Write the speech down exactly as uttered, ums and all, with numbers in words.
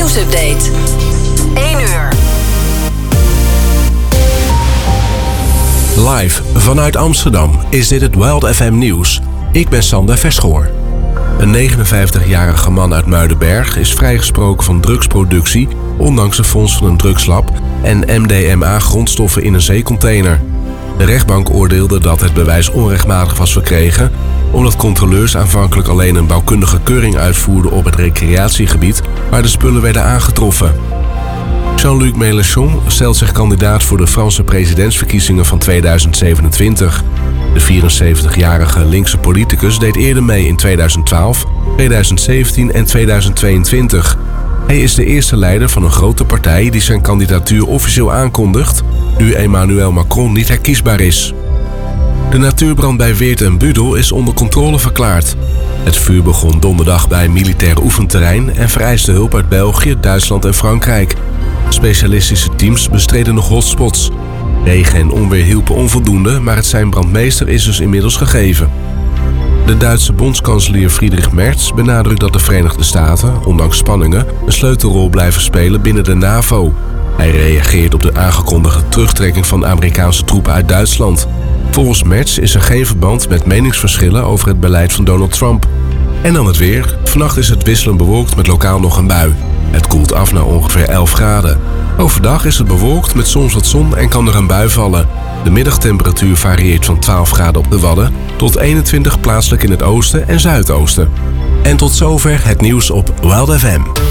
Nieuwsupdate. één uur. Live vanuit Amsterdam is dit het Wild F M nieuws. Ik ben Sander Verschoor. Een negenenvijftigjarige man uit Muidenberg is vrijgesproken van drugsproductie, ondanks de vondst van een drugslab en M D M A-grondstoffen in een zeecontainer. De rechtbank oordeelde dat het bewijs onrechtmatig was verkregen, omdat controleurs aanvankelijk alleen een bouwkundige keuring uitvoerden op het recreatiegebied waar de spullen werden aangetroffen. Jean-Luc Mélenchon stelt zich kandidaat voor de Franse presidentsverkiezingen van tweeduizend zevenentwintig. De vierenzeventigjarige linkse politicus deed eerder mee in tweeduizend twaalf, tweeduizend zeventien en tweeduizend tweeëntwintig. Hij is de eerste leider van een grote partij die zijn kandidatuur officieel aankondigt, nu Emmanuel Macron niet herkiesbaar is. De natuurbrand bij Weert en Budel is onder controle verklaard. Het vuur begon donderdag bij een militair oefenterrein en vereiste hulp uit België, Duitsland en Frankrijk. Specialistische teams bestreden nog hotspots. Regen en onweer hielpen onvoldoende, maar het zijn brandmeester is dus inmiddels gegeven. De Duitse bondskanselier Friedrich Merz benadrukt dat de Verenigde Staten, ondanks spanningen, een sleutelrol blijven spelen binnen de NAVO. Hij reageert op de aangekondigde terugtrekking van Amerikaanse troepen uit Duitsland. Volgens Merz is er geen verband met meningsverschillen over het beleid van Donald Trump. En dan het weer. Vannacht is het wisselend bewolkt met lokaal nog een bui. Het koelt af naar ongeveer elf graden. Overdag is het bewolkt met soms wat zon en kan er een bui vallen. De middagtemperatuur varieert van twaalf graden op de Wadden tot eenentwintig plaatselijk in het oosten en zuidoosten. En tot zover het nieuws op Wild F M.